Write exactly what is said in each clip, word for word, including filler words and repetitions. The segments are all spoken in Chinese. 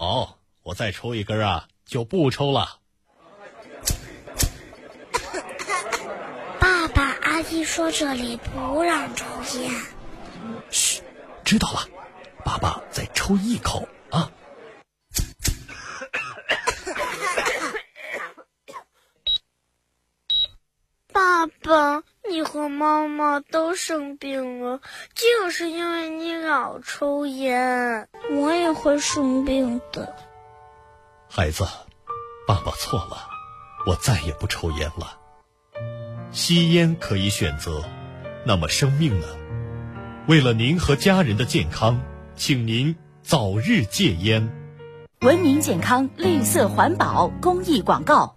好，我再抽一根啊，就不抽了。 爸爸，阿姨说这里不让抽烟。 嘘，知道了，爸爸再抽一口啊。 爸爸，你和妈妈都生病了，就是因为你老抽烟。我也会生病的。 孩子，爸爸错了，我再也不抽烟了。吸烟可以选择，那么生命呢？为了您和家人的健康，请您早日戒烟。 文明健康，绿色环保公益广告。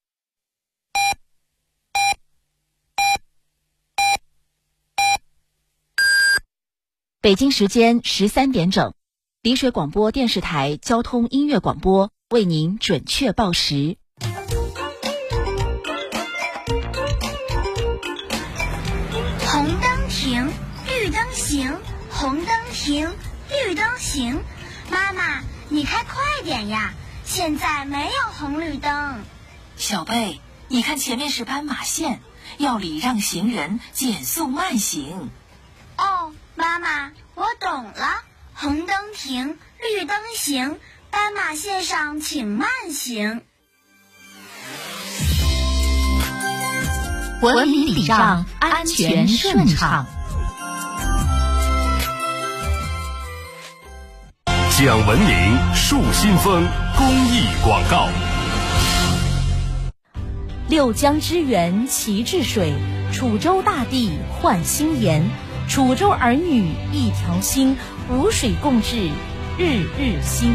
北京时间十三点整，丽水广播电视台交通音乐广播为您准确报时。 红灯停，绿灯行，红灯停，绿灯行。妈妈，你开快点呀，现在没有红绿灯。 小贝，你看前面是斑马线，要礼让行人，减速慢行。 哦，妈妈，我懂了。红灯停，绿灯行，斑马线上请慢行。 文明礼让，安全顺畅。 讲文明树新风公益广告。 六江之源齐治水，楚州大地焕新颜。楚州儿女一条心，五水共治日日新。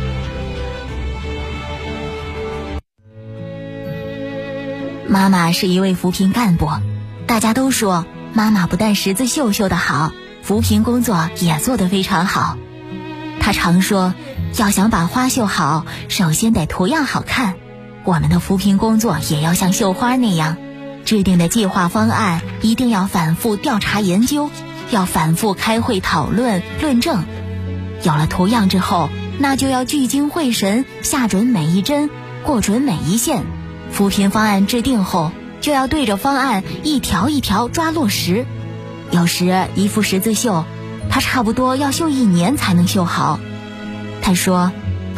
妈妈是一位扶贫干部，大家都说妈妈不但识字绣绣的好，扶贫工作也做得非常好。她常说，要想把花绣好，首先得图样好看。我们的扶贫工作也要像绣花那样，制定的计划方案一定要反复调查研究，要反复开会讨论论证。有了图样之后，那就要聚精会神，下准每一针，过准每一线。扶贫方案制定后，就要对着方案一条一条抓落实。有时一幅十字绣，它差不多要绣一年才能绣好。他说，